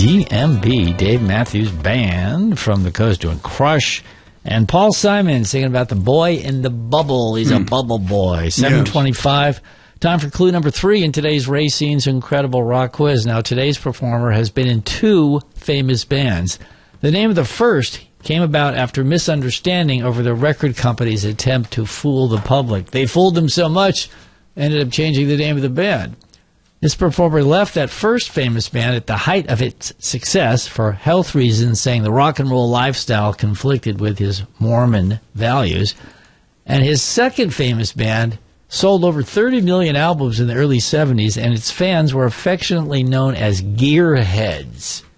DMB, Dave Matthews Band from the coast doing Crush. And Paul Simon singing about the boy in the bubble. He's a bubble boy. 7:25. Yes. Time for clue number 3 in today's Racine's Incredible Rock Quiz. Now, today's performer has been in 2 famous bands. The name of the first came about after misunderstanding over the record company's attempt to fool the public. They fooled them so much, ended up changing the name of the band. This performer left that first famous band at the height of its success for health reasons, saying the rock and roll lifestyle conflicted with his Mormon values. And his second famous band sold over 30 million albums in the early 70s, and its fans were affectionately known as Gearheads.